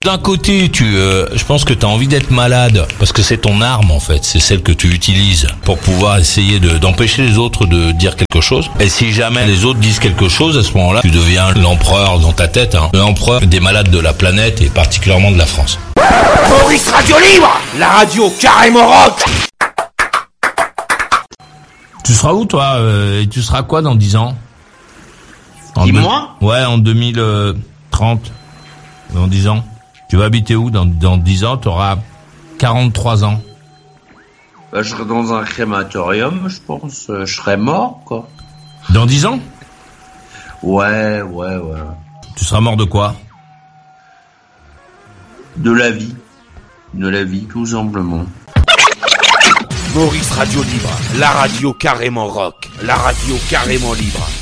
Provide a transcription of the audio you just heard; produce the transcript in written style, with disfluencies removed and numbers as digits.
D'un côté, je pense que t'as envie d'être malade parce que c'est ton arme en fait, c'est celle que tu utilises pour pouvoir essayer d'empêcher les autres de dire quelque chose. Et si jamais les autres disent quelque chose, à ce moment-là, tu deviens l'empereur dans ta tête, l'empereur des malades de la planète et particulièrement de la France. Maurice Radio Libre, la radio carrément rock. Tu seras où toi et tu seras quoi dans 10 ans? Dis-moi. Ouais, en 2030, dans 10 ans. Tu vas habiter où dans 10 ans? Tu auras 43 ans. Bah, je serai dans un crématorium, je pense. Je serai mort, quoi. Dans 10 ans? Ouais. Tu seras mort de quoi? De la vie. De la vie, tout simplement. Maurice Radio Libre, la radio carrément rock, la radio carrément libre.